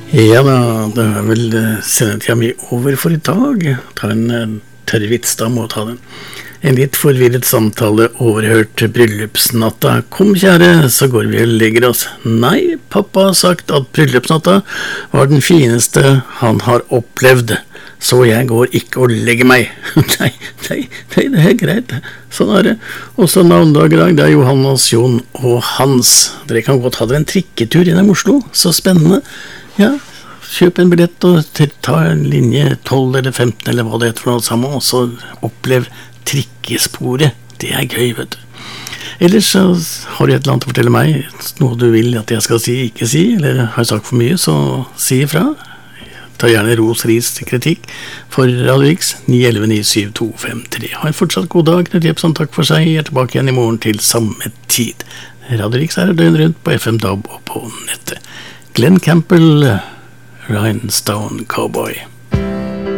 Ja da, det vel sendetida mi over for I dag. Ta en tørrvits, da må ta den. En litt forvirret samtale overhørt bryllupsnatta. Kom kjære, så går vi og legger oss. Nei, pappa har sagt at bryllupsnatta var den fineste han har opplevd. Så jeg går ikke og legger meg. Nei, det greit. Sånn det. Også navndag I dag, det Johannes, Jon og Hans. Dere kan godt ha dere en trikketur gjennom Oslo. Så spennende. Ja, kjøp en billett og ta en linje 12 eller 15 eller hva det heter for noe sammen, og så opplev trikkesporet. Det gøy, vet du. Ellers så har du et eller annet å fortelle meg, noe du vil at jeg skal si, ikke si, eller har jeg sagt for mye, så si ifra. Ta gjerne ros, ris, kritikk for Radio X 911-97253. Ha en fortsatt god dag, Knut Jepsen, takk for seg. Jeg tilbake igjen I morgen til samme tid. Radio X døgn rundt på FM DAB og på nettet. Glenn Campbell, Rhinestone Cowboy.